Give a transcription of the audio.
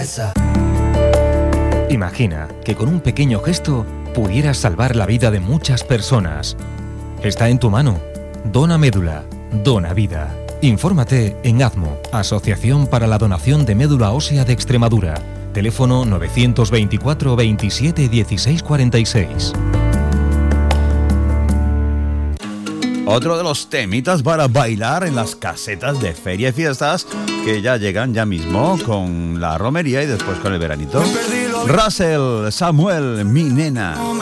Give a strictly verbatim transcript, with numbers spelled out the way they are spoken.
cabeza. Imagina que con un pequeño gesto pudieras salvar la vida de muchas personas. Está en tu mano. Dona médula. Dona vida. Infórmate en ADMO, Asociación para la Donación de Médula Ósea de Extremadura. Teléfono novecientos veinticuatro veintisiete dieciséis cuarenta y seis. Otro de los temitas para bailar en las casetas de feria y fiestas que ya llegan ya mismo con la romería y después con el veranito. Russell Samuel, mi nena.